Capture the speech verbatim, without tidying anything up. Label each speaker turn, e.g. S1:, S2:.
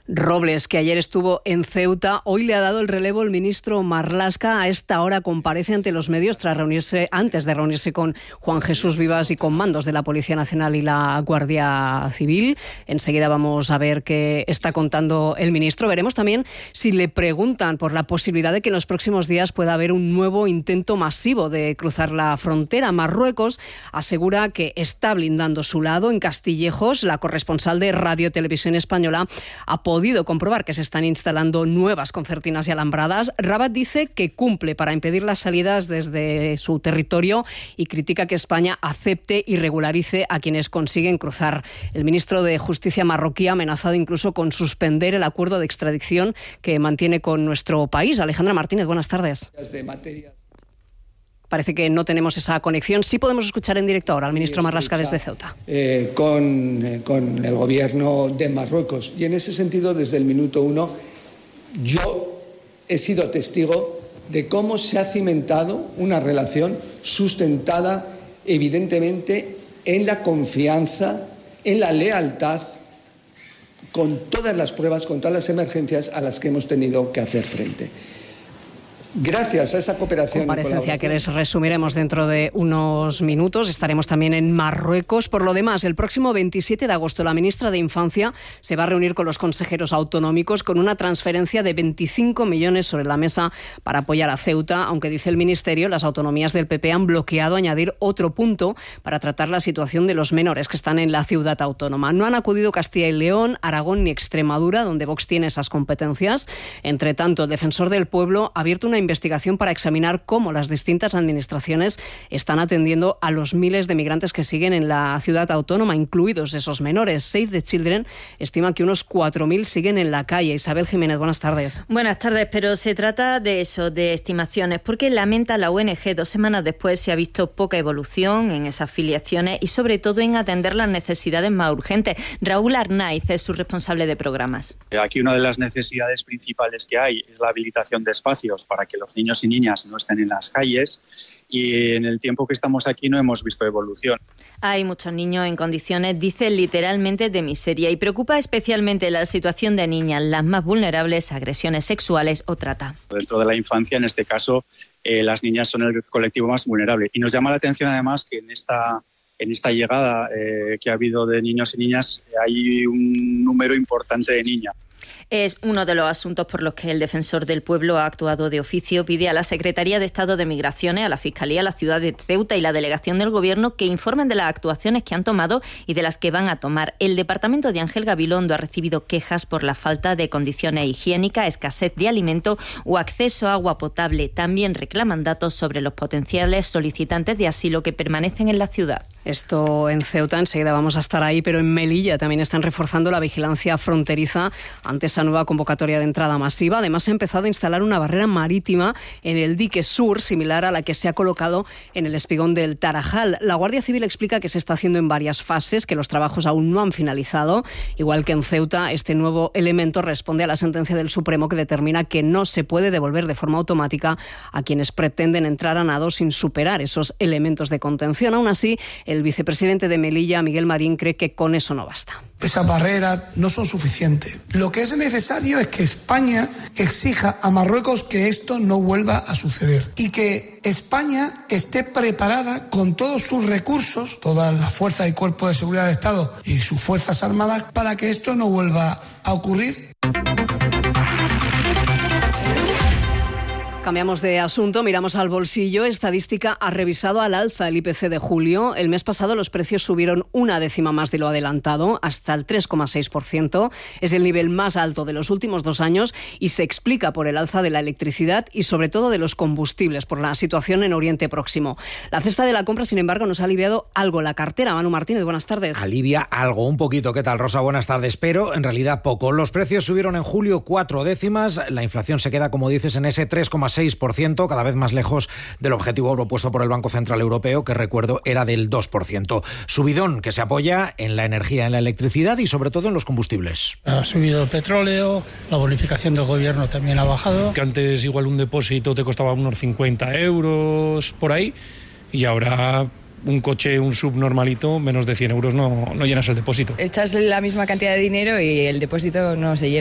S1: Robles, que ayer estuvo en Ceuta, hoy le ha dado el relevo el ministro Marlaska. A esta hora comparece ante los medios tras reunirse, antes de reunirse con Juan Jesús Vivas y con mandos de la Policía Nacional y la Guardia Civil. Enseguida vamos a ver qué está contando el ministro. Veremos también si le preguntan por la posibilidad de que en los próximos días pueda haber un nuevo intento masivo de cruzar la frontera. Marruecos asegura que está blindando su lado. En Castillejos, la corresponsal de Radio Televisión Española ha podido comprobar que se están instalando nuevas concertinas y alambradas. Rabat dice que cumple para impedir las salidas desde su territorio y critica que España acepte y regularice a quienes consiguen cruzar. El ministro de Justicia marroquí ha amenazado incluso con suspender el acuerdo de extradición que mantiene con nuestro país. Alejandra Martínez, buenas tardes. Parece que no tenemos esa conexión. Sí podemos escuchar en directo ahora al ministro Marlaska desde Ceuta.
S2: Eh, con, eh, con el gobierno de Marruecos. Y en ese sentido, desde el minuto uno, yo he sido testigo de cómo se ha cimentado una relación sustentada evidentemente en la confianza, en la lealtad, con todas las pruebas, con todas las emergencias a las que hemos tenido que hacer frente. Gracias a esa cooperación.
S1: Comparecencia que les resumiremos dentro de unos minutos. Estaremos también en Marruecos. Por lo demás, el próximo veintisiete de agosto la ministra de Infancia se va a reunir con los consejeros autonómicos con una transferencia de veinticinco millones sobre la mesa para apoyar a Ceuta, aunque dice el Ministerio, las autonomías del P P han bloqueado añadir otro punto para tratar la situación de los menores que están en la ciudad autónoma. No han acudido Castilla y León, Aragón ni Extremadura, donde Vox tiene esas competencias. Entre tanto, el defensor del pueblo ha abierto una investigación para examinar cómo las distintas administraciones están atendiendo a los miles de migrantes que siguen en la ciudad autónoma, incluidos esos menores. Save the Children estima que unos cuatro mil siguen en la calle. Isabel Jiménez, buenas tardes.
S3: Buenas tardes, pero se trata de eso, de estimaciones, porque lamenta la O N G, dos semanas después se ha visto poca evolución en esas filiaciones y sobre todo en atender las necesidades más urgentes. Raúl Arnaiz es su responsable de programas.
S4: Aquí una de las necesidades principales que hay es la habilitación de espacios para que que los niños y niñas no estén en las calles, y en el tiempo que estamos aquí no hemos visto evolución.
S3: Hay muchos niños en condiciones, dice literalmente, de miseria, y preocupa especialmente la situación de niñas, las más vulnerables a agresiones sexuales o trata.
S4: Dentro de la infancia, en este caso, eh, las niñas son el colectivo más vulnerable. Y nos llama la atención además que en esta, en esta llegada eh, que ha habido de niños y niñas hay un número importante de niñas.
S3: Es uno de los asuntos por los que el defensor del pueblo ha actuado de oficio. Pide a la Secretaría de Estado de Migraciones, a la Fiscalía, a la ciudad de Ceuta y la delegación del Gobierno que informen de las actuaciones que han tomado y de las que van a tomar. El departamento de Ángel Gabilondo ha recibido quejas por la falta de condiciones higiénicas, escasez de alimento o acceso a agua potable. También reclaman datos sobre los potenciales solicitantes de asilo que permanecen en la ciudad.
S1: Esto en Ceuta, enseguida vamos a estar ahí, pero en Melilla también están reforzando la vigilancia fronteriza ante esa nueva convocatoria de entrada masiva. Además, ha empezado a instalar una barrera marítima en el dique sur, similar a la que se ha colocado en el espigón del Tarajal. La Guardia Civil explica que se está haciendo en varias fases, que los trabajos aún no han finalizado. Igual que en Ceuta, este nuevo elemento responde a la sentencia del Supremo que determina que no se puede devolver de forma automática a quienes pretenden entrar a nado sin superar esos elementos de contención. Aún así, el vicepresidente de Melilla, Miguel Marín, cree que con eso no basta.
S5: Esas barreras no son suficientes. Lo que es necesario es que España exija a Marruecos que esto no vuelva a suceder y que España esté preparada con todos sus recursos, todas las fuerzas y cuerpos de seguridad del Estado y sus fuerzas armadas para que esto no vuelva a ocurrir.
S1: Cambiamos de asunto, miramos al bolsillo. Estadística ha revisado al alza el I P C de julio. El mes pasado los precios subieron una décima más de lo adelantado, hasta el tres coma seis por ciento. Es el nivel más alto de los últimos dos años y se explica por el alza de la electricidad y sobre todo de los combustibles, por la situación en Oriente Próximo. La cesta de la compra, sin embargo, nos ha aliviado algo la cartera. Manu Martínez, buenas tardes.
S6: Alivia algo, un poquito. ¿Qué tal, Rosa? Buenas tardes. Pero en realidad poco. Los precios subieron en julio cuatro décimas. La inflación se queda, como dices, en ese tres coma seis por ciento, cada vez más lejos del objetivo propuesto por el Banco Central Europeo, que recuerdo era del dos por ciento. Subidón que se apoya en la energía, en la electricidad y sobre todo en los combustibles.
S7: Ha subido el petróleo, la bonificación del gobierno también ha bajado.
S8: Que antes igual un depósito te costaba unos cincuenta euros por ahí y ahora un coche, un sub normalito, menos de cien euros no, no llenas el depósito.
S9: Echas la misma cantidad de dinero y el depósito no se llena.